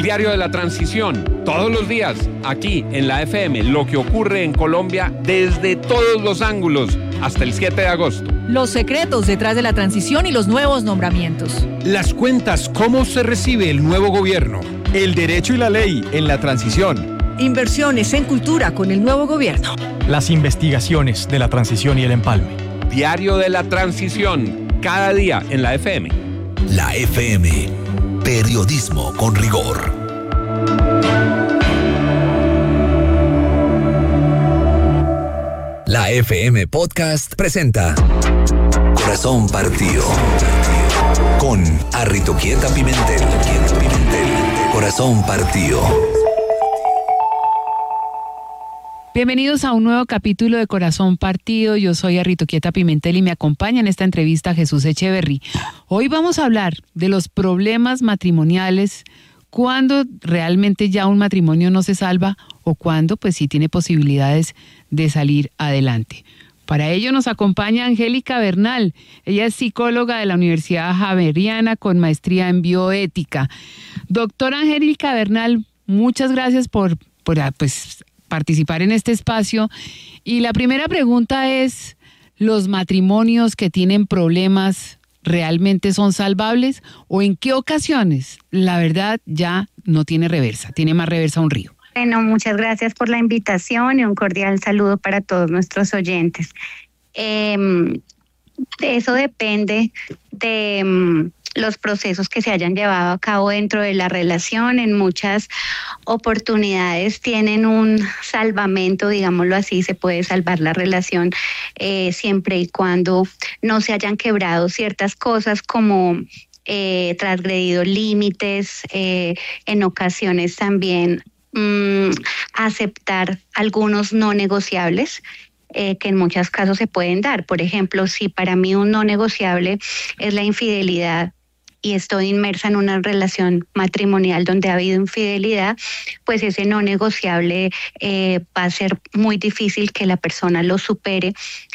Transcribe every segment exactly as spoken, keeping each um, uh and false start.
diario de la transición, todos los días, aquí en la F M, lo que ocurre en Colombia desde todos los ángulos, hasta el siete de agosto. Los secretos detrás de la transición y los nuevos nombramientos. Las cuentas, cómo se recibe el nuevo gobierno. El derecho y la ley en la transición. Inversiones en cultura con el nuevo gobierno. Las investigaciones de la transición y el empalme. Diario de la transición, cada día en la F M. La F M, periodismo con rigor. La F M Podcast presenta Corazón Partido con Arritoquieta Pimentel. Corazón Partido. Bienvenidos a un nuevo capítulo de Corazón Partido. Yo soy Arritoquieta Pimentel y me acompaña en esta entrevista Jesús Echeverry. Hoy vamos a hablar de los problemas matrimoniales, cuándo realmente ya un matrimonio no se salva o cuándo pues sí tiene posibilidades de salir adelante. Para ello nos acompaña Angélica Bernal. Ella es psicóloga de la Universidad Javeriana con maestría en bioética. Doctora Angélica Bernal, muchas gracias por, por pues, participar en este espacio. Y la primera pregunta es, ¿los matrimonios que tienen problemas realmente son salvables o en qué ocasiones la verdad ya no tiene reversa, tiene más reversa un río? Bueno, muchas gracias por la invitación y un cordial saludo para todos nuestros oyentes. Eh, de eso depende de um, los procesos que se hayan llevado a cabo dentro de la relación. En muchas oportunidades tienen un salvamento, digámoslo así, se puede salvar la relación eh, siempre y cuando no se hayan quebrado ciertas cosas como eh, transgredido límites, eh, en ocasiones también mm, aceptar algunos no negociables. Eh, que en muchos casos se pueden dar. Por ejemplo, si para mí un no negociable es la infidelidad y estoy inmersa en una relación matrimonial donde ha habido infidelidad, pues ese no negociable eh, va a ser muy difícil que la persona lo supere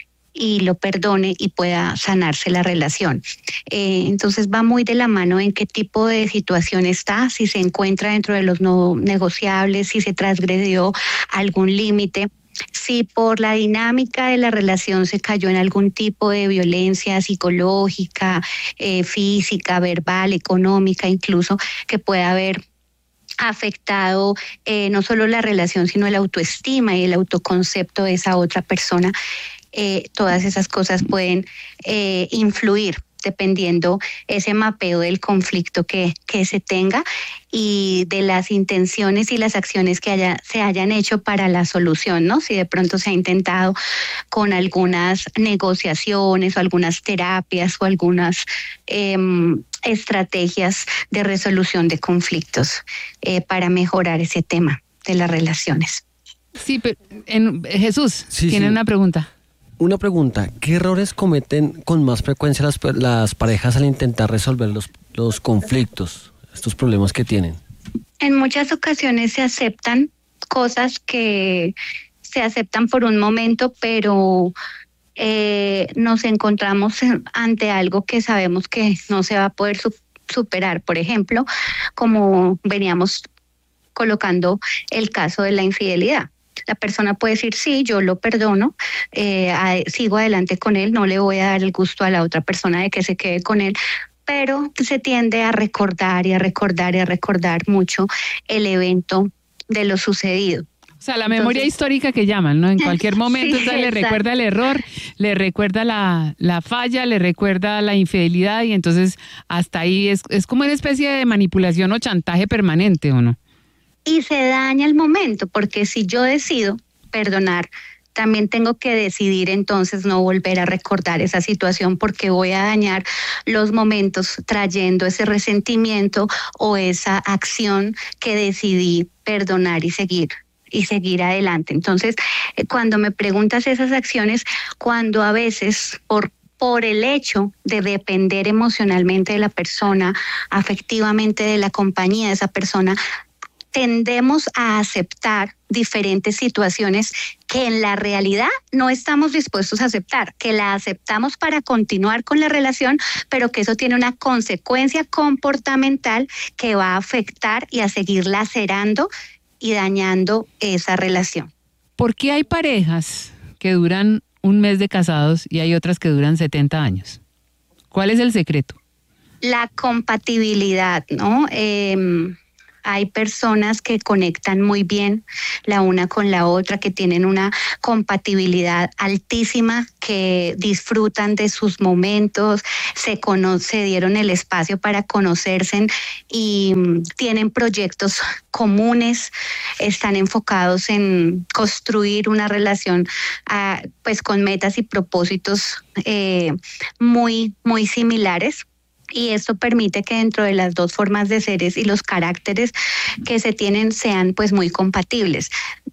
y lo perdone y pueda sanarse la relación. Eh, entonces va muy de la mano en qué tipo de situación está, si se encuentra dentro de los no negociables, si se transgredió algún límite. Si por la dinámica de la relación se cayó en algún tipo de violencia psicológica, eh, física, verbal, económica, incluso, que pueda haber afectado eh, no solo la relación, sino la autoestima y el autoconcepto de esa otra persona, eh, todas esas cosas pueden eh, influir dependiendo ese mapeo del conflicto que, que se tenga y de las intenciones y las acciones que haya, se hayan hecho para la solución, ¿no? Si de pronto se ha intentado con algunas negociaciones o algunas terapias o algunas eh, estrategias de resolución de conflictos eh, para mejorar ese tema de las relaciones. Sí, pero en, Jesús, sí, tiene sí. una pregunta. Una pregunta, ¿qué errores cometen con más frecuencia las, las parejas al intentar resolver los, los conflictos, estos problemas que tienen? En muchas ocasiones se aceptan cosas que se aceptan por un momento, pero eh, nos encontramos ante algo que sabemos que no se va a poder su- superar. Por ejemplo, como veníamos colocando el caso de la infidelidad. La persona puede decir, sí, yo lo perdono, eh, a, sigo adelante con él, no le voy a dar el gusto a la otra persona de que se quede con él, pero se tiende a recordar y a recordar y a recordar mucho el evento de lo sucedido. O sea, la memoria Entonces, histórica que llaman, ¿no? En cualquier momento sí, entonces, le recuerda el error, le recuerda la, la falla, le recuerda la infidelidad y entonces hasta ahí es, es como una especie de manipulación o chantaje permanente, ¿o no? Y se daña el momento, porque si yo decido perdonar, también tengo que decidir entonces no volver a recordar esa situación porque voy a dañar los momentos trayendo ese resentimiento o esa acción que decidí perdonar y seguir y seguir adelante. Entonces, cuando me preguntas esas acciones, cuando a veces por por el hecho de depender emocionalmente de la persona, afectivamente de la compañía de esa persona, tendemos a aceptar diferentes situaciones que en la realidad no estamos dispuestos a aceptar, que la aceptamos para continuar con la relación, pero que eso tiene una consecuencia comportamental que va a afectar y a seguir lacerando y dañando esa relación. ¿Por qué hay parejas que duran un mes de casados y hay otras que duran setenta años? ¿Cuál es el secreto? La compatibilidad, ¿no? Eh, Hay personas que conectan muy bien la una con la otra, que tienen una compatibilidad altísima, que disfrutan de sus momentos, se, cono- se dieron el espacio para conocerse y mm, tienen proyectos comunes, están enfocados en construir una relación ah, pues con metas y propósitos eh, muy, muy similares. Y esto permite que dentro de las dos formas de seres y los caracteres que se tienen sean pues muy compatibles.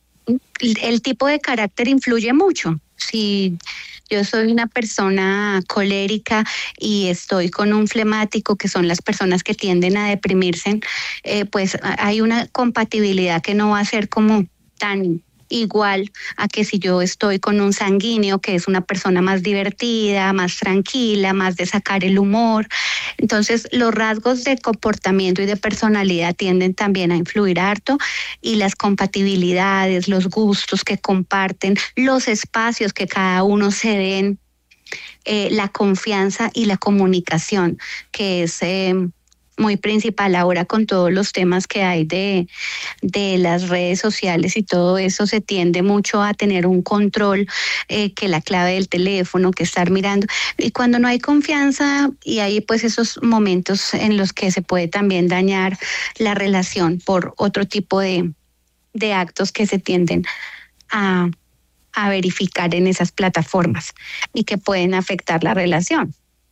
El tipo de carácter influye mucho. Si yo soy una persona colérica y estoy con un flemático, que son las personas que tienden a deprimirse, eh, pues hay una compatibilidad que no va a ser como tan igual a que si yo estoy con un sanguíneo, que es una persona más divertida, más tranquila, más de sacar el humor. Entonces, los rasgos de comportamiento y de personalidad tienden también a influir harto, y las compatibilidades, los gustos que comparten, los espacios que cada uno se den, eh, la confianza y la comunicación, que es eh, muy principal ahora con todos los temas que hay de, de las redes sociales y todo eso. Se tiende mucho a tener un control, eh, que la clave del teléfono, que estar mirando, y cuando no hay confianza, y hay pues esos momentos en los que se puede también dañar la relación por otro tipo de, de actos que se tienden a, a verificar en esas plataformas y que pueden afectar la relación.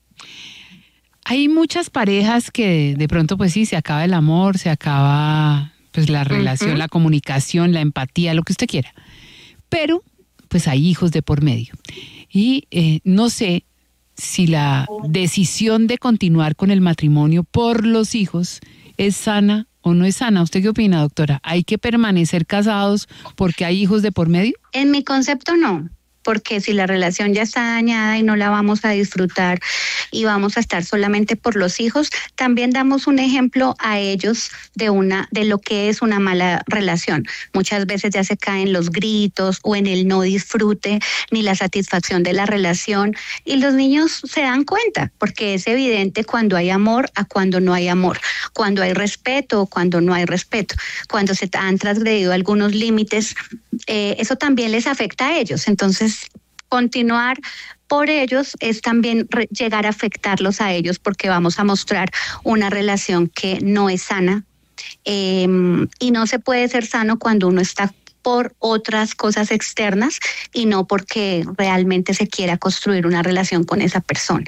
Hay muchas parejas que de pronto pues sí, se acaba el amor, se acaba pues la relación, uh-huh. la comunicación, la empatía, lo que usted quiera. Pero pues hay hijos de por medio. Y eh, no sé si la decisión de continuar con el matrimonio por los hijos es sana o no es sana. ¿Usted qué opina, doctora? ¿Hay que permanecer casados porque hay hijos de por medio? En mi concepto no. Porque si la relación ya está dañada y no la vamos a disfrutar y vamos a estar solamente por los hijos, también damos un ejemplo a ellos de una de lo que es una mala relación. Muchas veces ya se caen los gritos o en el no disfrute ni la satisfacción de la relación, y los niños se dan cuenta, porque es evidente cuando hay amor a cuando no hay amor, cuando hay respeto o cuando no hay respeto, cuando se han transgredido algunos límites. Eh, eso también les afecta a ellos. Entonces, continuar por ellos es también re- llegar a afectarlos a ellos, porque vamos a mostrar una relación que no es sana, eh, y no se puede ser sano cuando uno está por otras cosas externas y no porque realmente se quiera construir una relación con esa persona.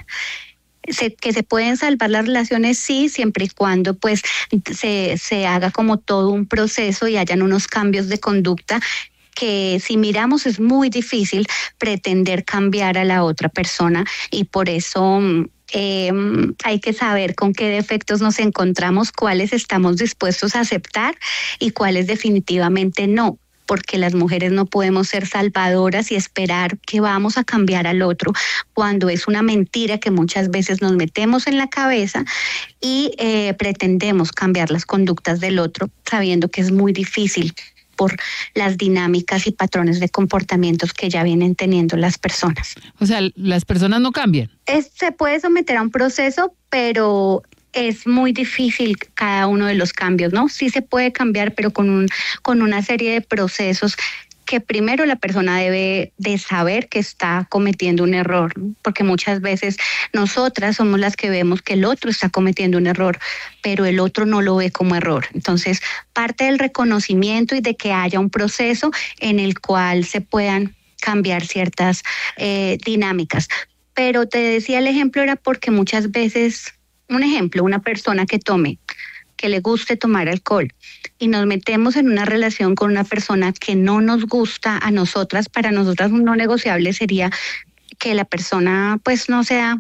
Se, que se pueden salvar las relaciones, sí, siempre y cuando pues se, se haga como todo un proceso y hayan unos cambios de conducta, que si miramos es muy difícil pretender cambiar a la otra persona, y por eso eh, hay que saber con qué defectos nos encontramos, cuáles estamos dispuestos a aceptar y cuáles definitivamente no, porque las mujeres no podemos ser salvadoras y esperar que vamos a cambiar al otro cuando es una mentira que muchas veces nos metemos en la cabeza y eh, pretendemos cambiar las conductas del otro sabiendo que es muy difícil por las dinámicas y patrones de comportamientos que ya vienen teniendo las personas. O sea, las personas no cambian. Es, se puede someter a un proceso, pero es muy difícil cada uno de los cambios, ¿no? Sí se puede cambiar, pero con un, con una serie de procesos que primero la persona debe de saber que está cometiendo un error, ¿no? Porque muchas veces nosotras somos las que vemos que el otro está cometiendo un error, pero el otro no lo ve como error. Entonces, parte del reconocimiento y de que haya un proceso en el cual se puedan cambiar ciertas eh, dinámicas. Pero te decía, el ejemplo era porque muchas veces, un ejemplo, una persona que tome, que le guste tomar alcohol, y nos metemos en una relación con una persona que no nos gusta a nosotras, para nosotras no negociable sería que la persona pues no sea,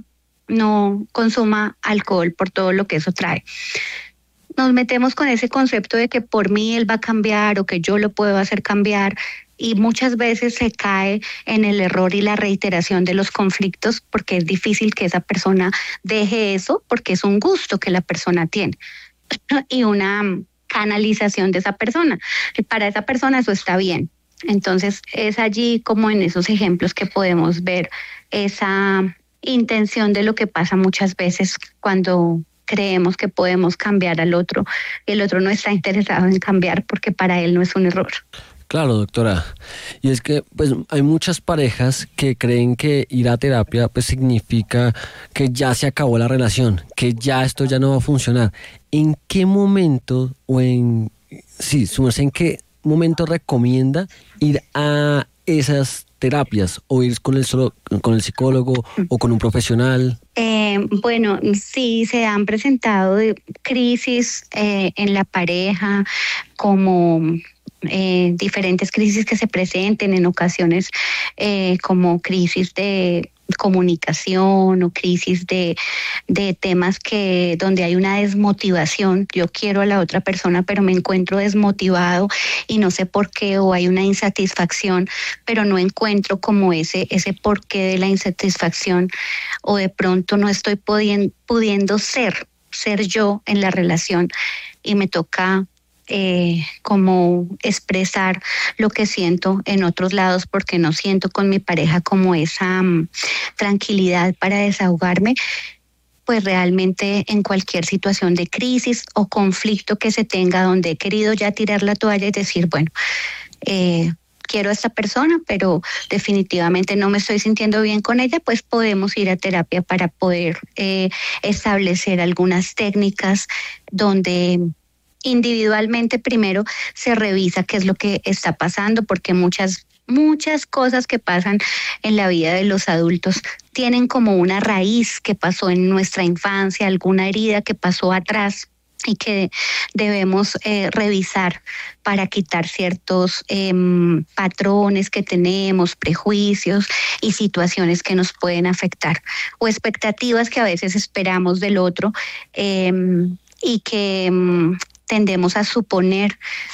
no consuma alcohol por todo lo que eso trae. Nos metemos con ese concepto de que por mí él va a cambiar o que yo lo puedo hacer cambiar, y muchas veces se cae en el error y la reiteración de los conflictos porque es difícil que esa persona deje eso porque es un gusto que la persona tiene y una canalización de esa persona. Para esa persona eso está bien. Entonces es allí como en esos ejemplos que podemos ver esa intención de lo que pasa muchas veces cuando creemos que podemos cambiar al otro y el otro no está interesado en cambiar porque para él no es un error. Claro, doctora. Y es que pues hay muchas parejas que creen que ir a terapia pues significa que ya se acabó la relación, que ya esto ya no va a funcionar. ¿En qué momento o en sí, su merced, en qué momento recomienda ir a esas terapias o ir con el solo, con el psicólogo o con un profesional? Eh, bueno, sí se han presentado crisis eh, en la pareja como Eh, diferentes crisis que se presenten en ocasiones eh, como crisis de comunicación o crisis de, de temas que donde hay una desmotivación. Yo quiero a la otra persona pero me encuentro desmotivado y no sé por qué, o hay una insatisfacción pero no encuentro como ese, ese porqué de la insatisfacción, o de pronto no estoy pudiendo, pudiendo ser, ser yo en la relación y me toca Eh, como expresar lo que siento en otros lados porque no siento con mi pareja como esa um, tranquilidad para desahogarme, pues realmente en cualquier situación de crisis o conflicto que se tenga donde he querido ya tirar la toalla y decir, bueno, eh, quiero a esta persona, pero definitivamente no me estoy sintiendo bien con ella, pues podemos ir a terapia para poder eh, establecer algunas técnicas donde individualmente primero se revisa qué es lo que está pasando, porque muchas, muchas cosas que pasan en la vida de los adultos tienen como una raíz que pasó en nuestra infancia, alguna herida que pasó atrás y que debemos eh, revisar para quitar ciertos eh, patrones que tenemos, prejuicios y situaciones que nos pueden afectar, o expectativas que a veces esperamos del otro eh, y que Eh, tendemos a suponer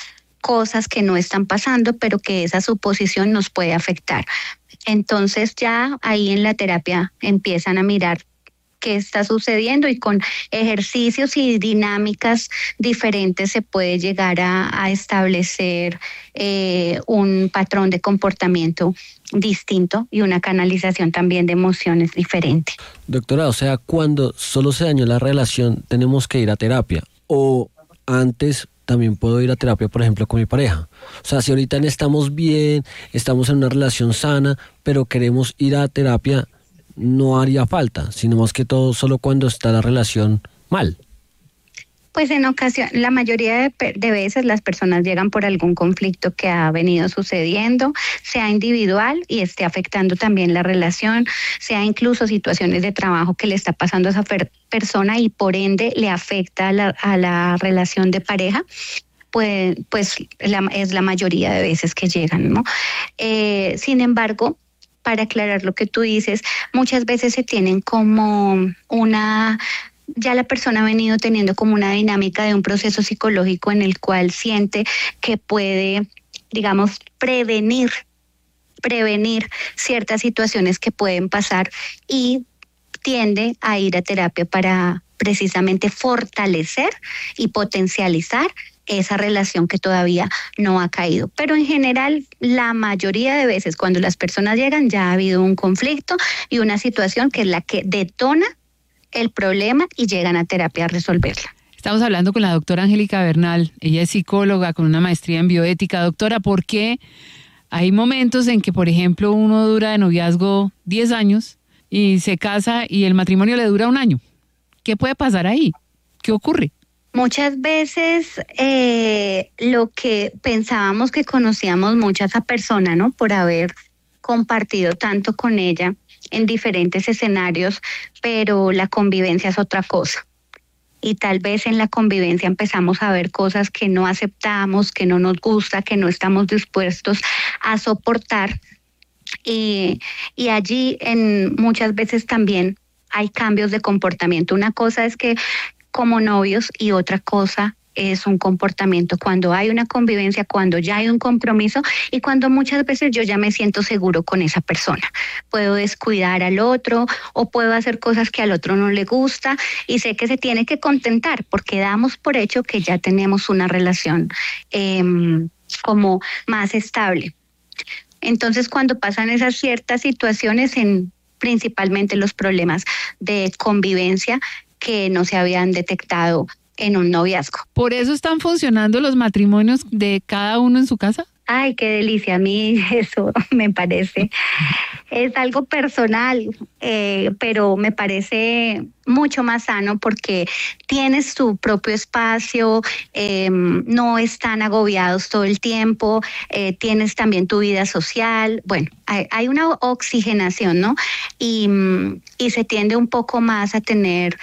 cosas que no están pasando, pero que esa suposición nos puede afectar. Entonces ya ahí en la terapia empiezan a mirar qué está sucediendo y con ejercicios y dinámicas diferentes se puede llegar a, a establecer eh, un patrón de comportamiento distinto y una canalización también de emociones diferente. Doctora, o sea, cuando solo se dañó la relación tenemos que ir a terapia, o antes también puedo ir a terapia, por ejemplo, con mi pareja. O sea, si ahorita estamos bien, estamos en una relación sana, pero queremos ir a terapia, no haría falta, sino más que todo solo cuando está la relación mal. Pues en ocasión, la mayoría de, de veces las personas llegan por algún conflicto que ha venido sucediendo, sea individual y esté afectando también la relación, sea incluso situaciones de trabajo que le está pasando a esa per- persona y por ende le afecta a la, a la relación de pareja. Pues, pues la, es la mayoría de veces que llegan, ¿no? Eh, sin embargo, para aclarar lo que tú dices, muchas veces se tienen como una... Ya la persona ha venido teniendo como una dinámica de un proceso psicológico en el cual siente que puede, digamos, prevenir, prevenir ciertas situaciones que pueden pasar y tiende a ir a terapia para precisamente fortalecer y potencializar esa relación que todavía no ha caído. Pero en general, la mayoría de veces cuando las personas llegan ya ha habido un conflicto y una situación que es la que detona el problema y llegan a terapia a resolverla. Estamos hablando con la doctora Angélica Bernal. Ella es psicóloga con una maestría en bioética. Doctora, ¿por qué hay momentos en que, por ejemplo, uno dura de noviazgo diez años y se casa y el matrimonio le dura un año? ¿Qué puede pasar ahí? ¿Qué ocurre? Muchas veces eh, lo que pensábamos que conocíamos mucho a esa persona, ¿no? Por haber compartido tanto con ella en diferentes escenarios, pero la convivencia es otra cosa. Y tal vez en la convivencia empezamos a ver cosas que no aceptamos, que no nos gusta, que no estamos dispuestos a soportar. Y, y allí en muchas veces también hay cambios de comportamiento. Una cosa es que como novios y otra cosa es un comportamiento cuando hay una convivencia, cuando ya hay un compromiso y cuando muchas veces yo ya me siento seguro con esa persona. Puedo descuidar al otro o puedo hacer cosas que al otro no le gusta y sé que se tiene que contentar porque damos por hecho que ya tenemos una relación eh, como más estable. Entonces, cuando pasan esas ciertas situaciones, en principalmente los problemas de convivencia que no se habían detectado en un noviazgo. ¿Por eso están funcionando los matrimonios de cada uno en su casa? Ay, qué delicia. A mí eso me parece, es algo personal, eh, pero me parece mucho más sano porque tienes tu propio espacio, eh, no están agobiados todo el tiempo, eh, tienes también tu vida social. Bueno, hay, hay una oxigenación, ¿no? Y, y se tiende un poco más a tener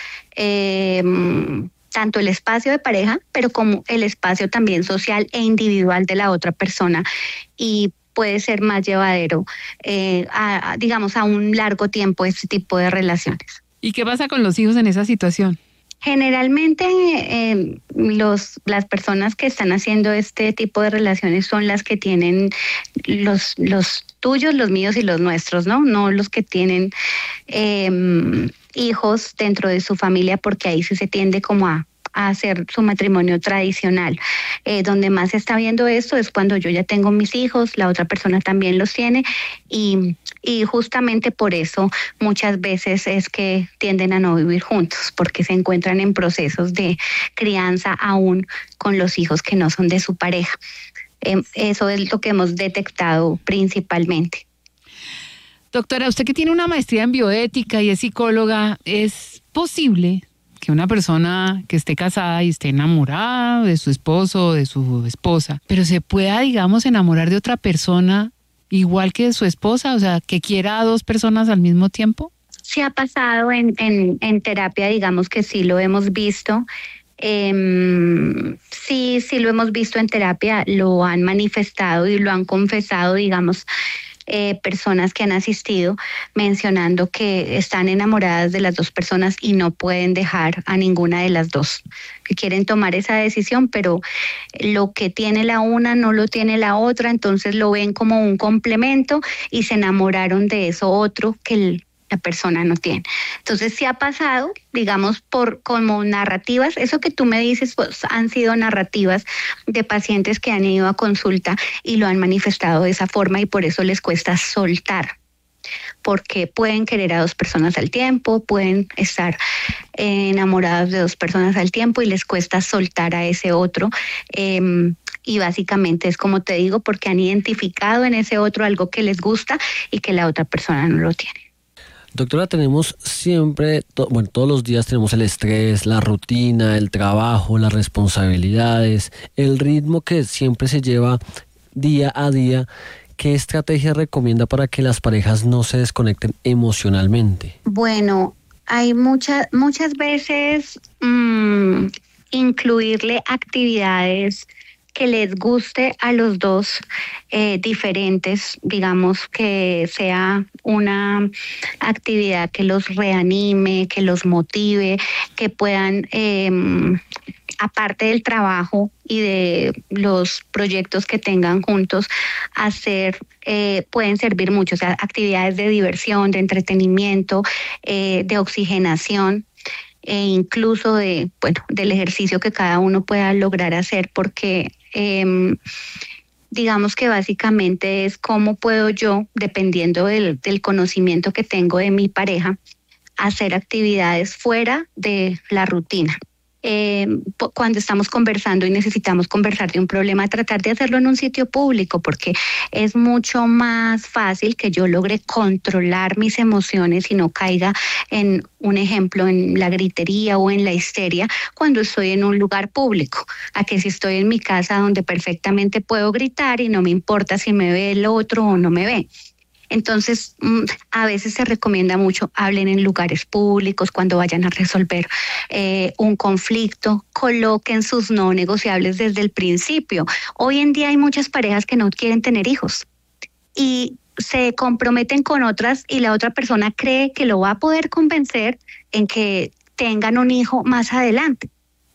Eh, tanto el espacio de pareja, pero como el espacio también social e individual de la otra persona y puede ser más llevadero, eh, a, a, digamos, a un largo tiempo este tipo de relaciones. ¿Y qué pasa con los hijos en esa situación? Generalmente eh, los, las personas que están haciendo este tipo de relaciones son las que tienen los, los tuyos, los míos y los nuestros, ¿no? No los que tienen eh, hijos dentro de su familia, porque ahí sí se tiende como a, a hacer su matrimonio tradicional. Eh, donde más se está viendo esto es cuando yo ya tengo mis hijos, la otra persona también los tiene y, y justamente por eso muchas veces es que tienden a no vivir juntos, porque se encuentran en procesos de crianza aún con los hijos que no son de su pareja. Eh, eso es lo que hemos detectado principalmente. Doctora, usted que tiene una maestría en bioética y es psicóloga, ¿es posible que una persona que esté casada y esté enamorada de su esposo o de su esposa, pero se pueda, digamos, enamorar de otra persona igual que de su esposa? O sea, que quiera a dos personas al mismo tiempo. Sí ha pasado en, en, en terapia, digamos que sí lo hemos visto. Eh, sí, sí lo hemos visto en terapia, lo han manifestado y lo han confesado, digamos, Eh, personas que han asistido mencionando que están enamoradas de las dos personas y no pueden dejar a ninguna de las dos, que quieren tomar esa decisión, pero lo que tiene la una no lo tiene la otra, entonces lo ven como un complemento y se enamoraron de eso otro que el la persona no tiene. Entonces sí ha pasado, digamos, por como narrativas, eso que tú me dices, pues han sido narrativas de pacientes que han ido a consulta y lo han manifestado de esa forma y por eso les cuesta soltar, porque pueden querer a dos personas al tiempo, pueden estar enamorados de dos personas al tiempo y les cuesta soltar a ese otro. Eh, y básicamente es como te digo, porque han identificado en ese otro algo que les gusta y que la otra persona no lo tiene. Doctora, tenemos siempre, to, bueno, todos los días tenemos el estrés, la rutina, el trabajo, las responsabilidades, el ritmo que siempre se lleva día a día. ¿Qué estrategia recomienda para que las parejas no se desconecten emocionalmente? Bueno, hay muchas, muchas veces mmm, incluirle actividades que les guste a los dos, eh, diferentes, digamos, que sea una actividad que los reanime, que los motive, que puedan, eh, aparte del trabajo y de los proyectos que tengan juntos, hacer, eh, pueden servir mucho, o sea, actividades de diversión, de entretenimiento, eh, de oxigenación, e incluso de, bueno, del ejercicio que cada uno pueda lograr hacer, porque eh, digamos que básicamente es cómo puedo yo, dependiendo del, del conocimiento que tengo de mi pareja, hacer actividades fuera de la rutina. Eh, cuando estamos conversando y necesitamos conversar de un problema, tratar de hacerlo en un sitio público, porque es mucho más fácil que yo logre controlar mis emociones y no caiga en un ejemplo en la gritería o en la histeria cuando estoy en un lugar público, a que si estoy en mi casa donde perfectamente puedo gritar y no me importa si me ve el otro o no me ve. Entonces, a veces se recomienda mucho, hablen en lugares públicos cuando vayan a resolver eh, un conflicto, coloquen sus no negociables desde el principio. Hoy en día hay muchas parejas que no quieren tener hijos y se comprometen con otras y la otra persona cree que lo va a poder convencer en que tengan un hijo más adelante.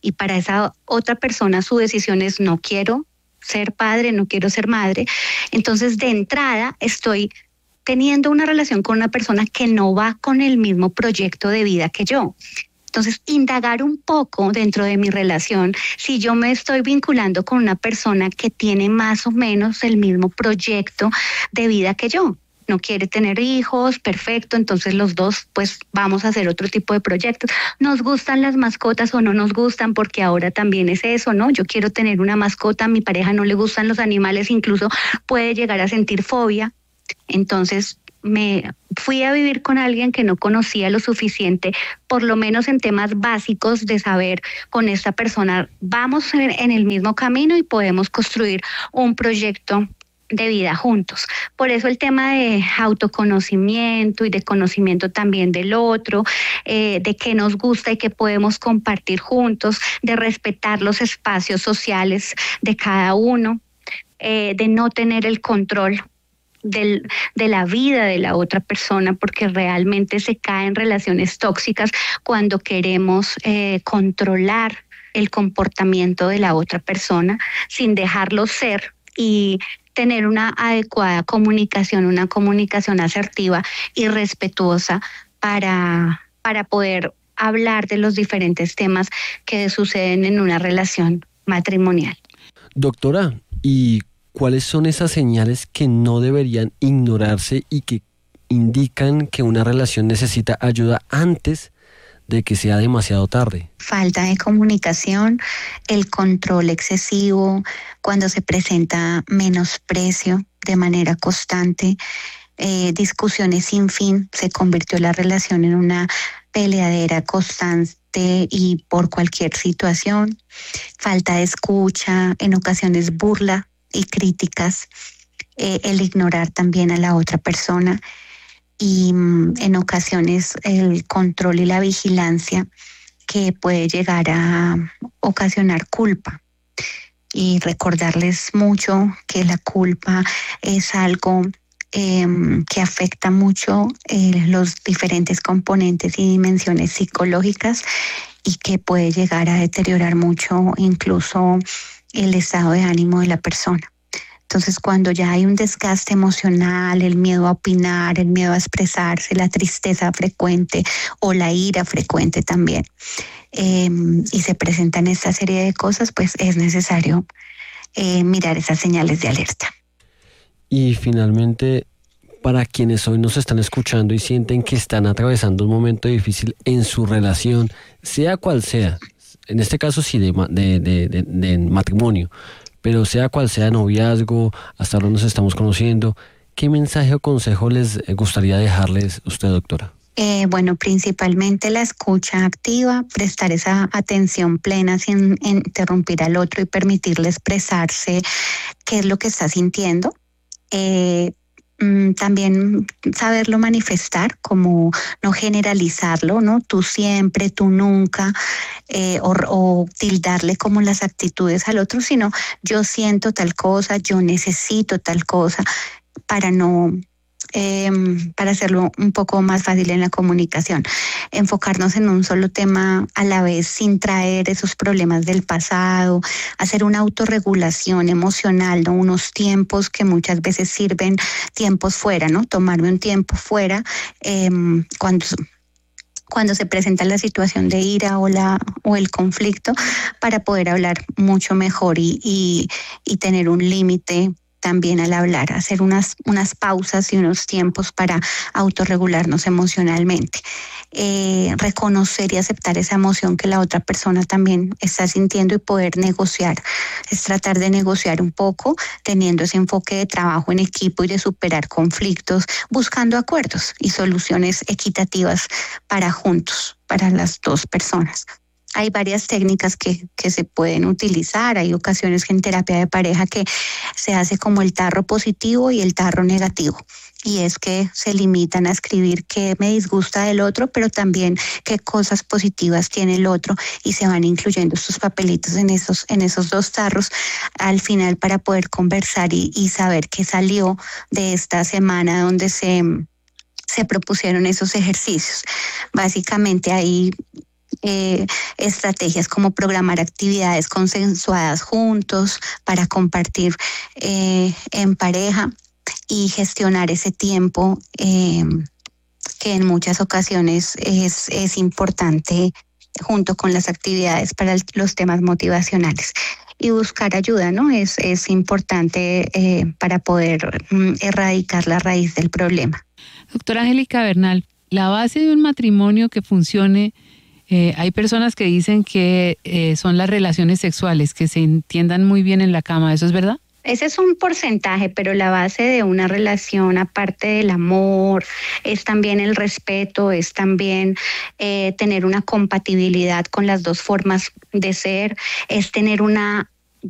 y para esa otra persona su decisión es no quiero ser padre, no quiero ser madre, entonces de entrada estoy teniendo una relación con una persona que no va con el mismo proyecto de vida que yo. Entonces, indagar un poco dentro de mi relación, si yo me estoy vinculando con una persona que tiene más o menos el mismo proyecto de vida que yo. No quiere tener hijos, perfecto, entonces los dos pues vamos a hacer otro tipo de proyectos. Nos gustan las mascotas o no nos gustan, porque ahora también es eso, ¿no? Yo quiero tener una mascota, a mi pareja no le gustan los animales, incluso puede llegar a sentir fobia. Entonces me fui a vivir con alguien que no conocía lo suficiente, por lo menos en temas básicos de saber con esta persona vamos en el mismo camino y podemos construir un proyecto de vida juntos. Por eso el tema de autoconocimiento y de conocimiento también del otro, eh, de qué nos gusta y qué podemos compartir juntos, de respetar los espacios sociales de cada uno, eh, de no tener el control Del, de la vida de la otra persona, porque realmente se cae en relaciones tóxicas cuando queremos eh, controlar el comportamiento de la otra persona sin dejarlo ser y tener una adecuada comunicación, una comunicación asertiva y respetuosa para, para poder hablar de los diferentes temas que suceden en una relación matrimonial. Doctora, ¿y cuáles son esas señales que no deberían ignorarse y que indican que una relación necesita ayuda antes de que sea demasiado tarde? Falta de comunicación, el control excesivo, cuando se presenta menosprecio de manera constante, eh, discusiones sin fin, se convirtió la relación en una peleadera constante y por cualquier situación, falta de escucha, en ocasiones burla y críticas, eh, el ignorar también a la otra persona y mm, en ocasiones el control y la vigilancia que puede llegar a ocasionar culpa. Y recordarles mucho que la culpa es algo eh, que afecta mucho eh, los diferentes componentes y dimensiones psicológicas y que puede llegar a deteriorar mucho incluso el estado de ánimo de la persona. Entonces, cuando ya hay un desgaste emocional, el miedo a opinar, el miedo a expresarse, la tristeza frecuente o la ira frecuente también, eh, y se presentan esta serie de cosas, pues es necesario eh, mirar esas señales de alerta. Y finalmente, para quienes hoy nos están escuchando y sienten que están atravesando un momento difícil en su relación, sea cual sea, en este caso sí de, de, de, de, de matrimonio, pero sea cual sea noviazgo, hasta ahora nos estamos conociendo, ¿qué mensaje o consejo les gustaría dejarles usted, doctora? Eh, bueno, principalmente la escucha activa, prestar esa atención plena sin interrumpir al otro y permitirle expresarse qué es lo que está sintiendo. Eh, También saberlo manifestar, como no generalizarlo, ¿no? Tú siempre, tú nunca, eh, o, o tildarle como las actitudes al otro, sino yo siento tal cosa, yo necesito tal cosa, para no... Eh, para hacerlo un poco más fácil en la comunicación. Enfocarnos en un solo tema a la vez sin traer esos problemas del pasado, hacer una autorregulación emocional, ¿no? Unos tiempos que muchas veces sirven tiempos fuera, ¿no? Tomarme un tiempo fuera eh, cuando... cuando se presenta la situación de ira o la o el conflicto, para poder hablar mucho mejor y, y, y tener un límite también al hablar, hacer unas, unas pausas y unos tiempos para autorregularnos emocionalmente. Eh, reconocer y aceptar esa emoción que la otra persona también está sintiendo y poder negociar. Es tratar de negociar un poco, teniendo ese enfoque de trabajo en equipo y de superar conflictos, buscando acuerdos y soluciones equitativas para juntos, para las dos personas. Hay varias técnicas que, que se pueden utilizar. Hay ocasiones en terapia de pareja que se hace como el tarro positivo y el tarro negativo. Y es que se limitan a escribir qué me disgusta del otro, pero también qué cosas positivas tiene el otro, y se van incluyendo estos papelitos en esos, en esos dos tarros al final para poder conversar y, y saber qué salió de esta semana donde se, se propusieron esos ejercicios. Básicamente ahí eh, estrategias como programar actividades consensuadas juntos para compartir eh, en pareja y gestionar ese tiempo eh, que en muchas ocasiones es, es importante junto con las actividades para los temas motivacionales. Y buscar ayuda, ¿no? Es, es importante eh, para poder mm, erradicar la raíz del problema. Doctora Angélica Bernal, la base de un matrimonio que funcione, eh, hay personas que dicen que eh, son las relaciones sexuales, que se entiendan muy bien en la cama, ¿eso es verdad? Ese es un porcentaje, pero la base de una relación, aparte del amor, es también el respeto, es también eh, tener una compatibilidad con las dos formas de ser, es tener una